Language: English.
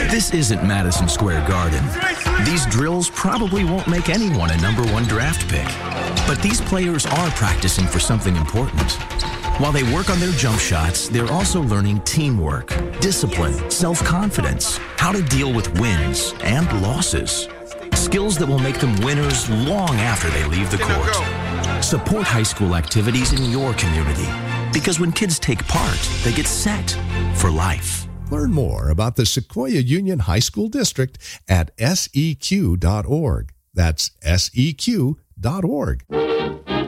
This isn't Madison Square Garden. These drills probably won't make anyone a #1 draft pick. But these players are practicing for something important. While they work on their jump shots, they're also learning teamwork, discipline, self-confidence, how to deal with wins and losses. Skills that will make them winners long after they leave the court. Support high school activities in your community, because when kids take part, they get set for life. Learn more about the Sequoia Union High School District at seq.org. That's seq.org.